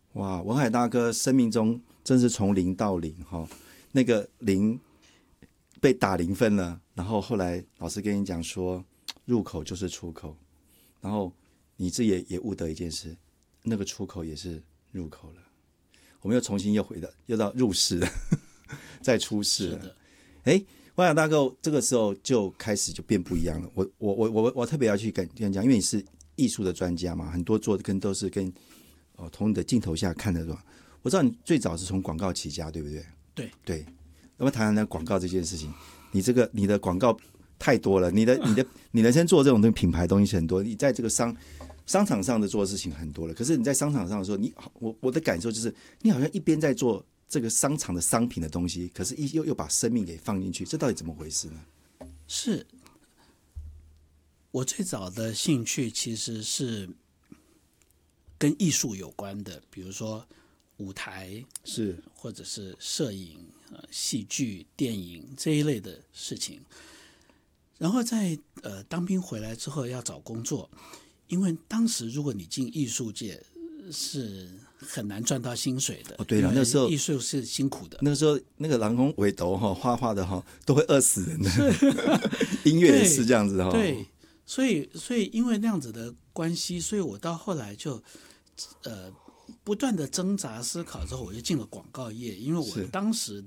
哇，文海大哥生命中真是从零到零哈，那个零被打0分了，然后后来老师跟你讲说，入口就是出口，然后你这也悟得一件事，那个出口也是入口了。我们又重新又到入世了，再出世了。哎，文海大哥这个时候就开始就变不一样了。我特别要去跟你讲，因为你是艺术的专家嘛，很多做的都是跟从你的镜头下看的，我知道你最早是从广告起家，对不对？ 对对。那么谈谈那广告这件事情，你的广告太多了，你人生做这种品牌东西很多，你在这个商场上的做的事情很多了，可是你在商场上的时候，我的感受就是，你好像一边在做这个商场的商品的东西，可是又把生命给放进去，这到底怎么回事呢？ 是我最早的兴趣其实是跟艺术有关的，比如说舞台是或者是摄影、戏剧、电影这一类的事情。然后在当兵回来之后要找工作，因为当时如果你进艺术界是很难赚到薪水的。 对了，那时候艺术是辛苦的。 那个时候那个人工尾斗画的都会饿死人的，音乐也是这样子哈。 对，所以因为那样子的关系，所以我到后来就不断的挣扎思考之后，我就进了广告业。因为我当时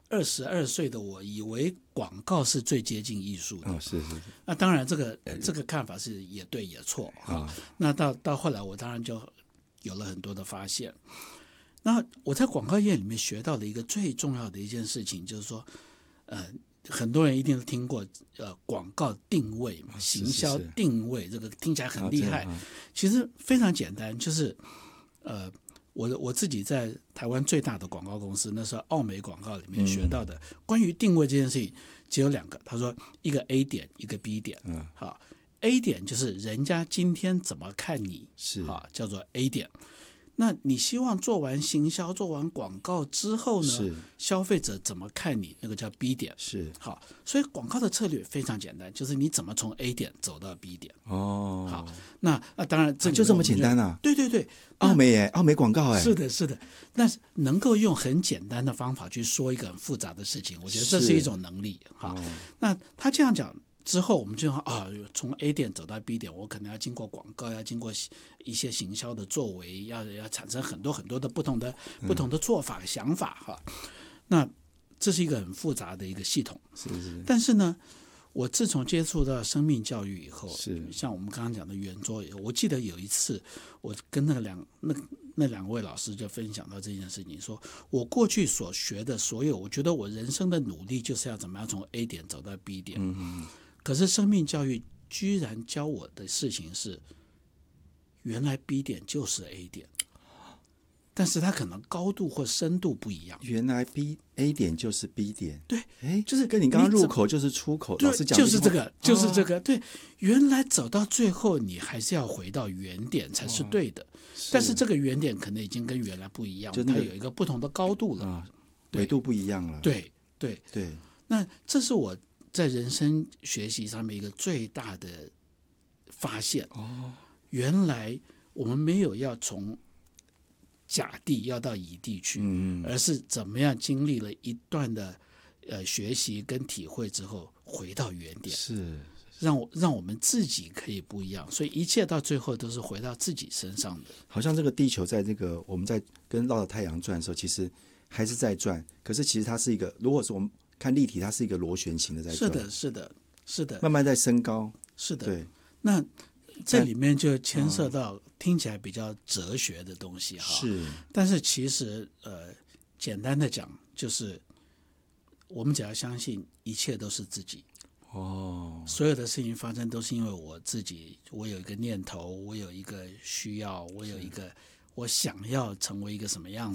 22岁的我以为广告是最接近艺术的。 是。 那当然这个看法是也对也错啊。那到后来我当然就有了很多的发现。那我在广告业里面学到的一个最重要的一件事情，就是说很多人一定听过广告定位嘛，行销定位，这个听起来很厉害。其实非常简单，就是我自己在台湾最大的广告公司，那时候奥美广告里面学到的关于定位这件事情只有2个。他说一个 A 点，一个 B 点。好 ，A 点就是人家今天怎么看你，叫做 A 点。那你希望做完行销、做完广告之后呢，消费者怎么看你，那个叫 B 点。 是好，所以广告的策略非常简单，就是你怎么从 A 点走到 B 点。好，那当然就这么简单啊？ 对， 奥美广告是的。那能够用很简单的方法去说一个很复杂的事情，我觉得这是一种能力。好，那他这样讲之后，我们就从 A 点走到 B 点，我可能要经过广告，要经过一些行销的作为，要产生很多很多的不同的做法想法哈。那这是一个很复杂的一个系统。 是。 但是呢，我自从接触到生命教育以后， 是像我们刚刚讲的圆桌以后，我记得有一次我跟那两位老师就分享到这件事情，说我过去所学的所有，我觉得我人生的努力就是要怎么样从 A 点走到 B 点。可是生命教育居然教我的事情是，原来 B 点就是 A 点，但是它可能高度或深度不一样。 原来 A 点就是 B 点。 对， 就是跟你刚刚入口就是出口，老师讲就是这个。对，原来走到最后你还是要回到原点才是对的。但是这个原点可能已经跟原来不一样，它有一个不同的高度了， 维度不一样了。 对。那这是我在人生学习上面一个最大的发现。原来我们没有要从甲地要到乙地去，而是怎么样经历了一段的学习跟体会之后回到原点， 是让我们自己可以不一样。所以一切到最后都是回到自己身上的。 好像这个地球在这个我们在跟绕着太阳转的时候，其实还是在转，可是其实它是一个，如果是我们看立体，它是一个螺旋形的在转。 是的， 慢慢在升高。 是的。 对。 那这里面就牵涉到听起来比较哲学的东西哈。 是。 但是其实简单的讲，就是我们只要相信一切都是自己。所有的事情发生都是因为我自己，我有一个念头，我有一个需要，我有一个我想要成为一个什么样